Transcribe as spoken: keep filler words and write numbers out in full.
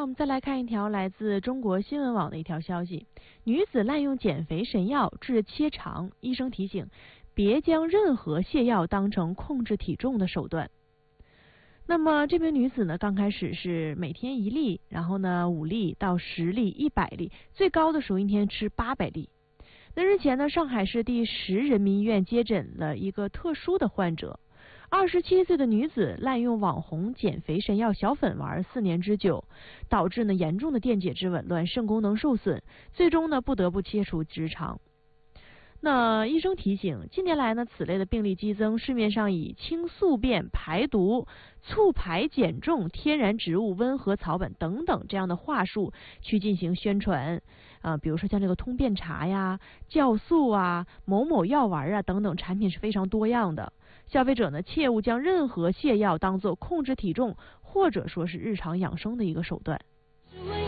我们再来看一条来自中国新闻网的一条消息：女子滥用减肥神药致切肠，医生提醒别将任何泻药当成控制体重的手段。那么这名女子呢，刚开始是每天一粒，然后呢五粒到十粒、一百粒，最高的时候一天吃八百粒。那日前呢，上海市第十人民医院接诊了一个特殊的患者，二十七岁的女子滥用网红减肥神药小粉丸四年之久，导致呢严重的电解质紊乱、肾功能受损，最终呢不得不切除直肠。那医生提醒，近年来呢，此类的病例激增，市面上以清宿便、排毒、促排减重、天然植物、温和草本等等这样的话术去进行宣传啊、呃，比如说像这个通便茶呀、酵素啊、某某药丸啊等等产品是非常多样的。消费者呢，切勿将任何泻药当作控制体重或者说是日常养生的一个手段。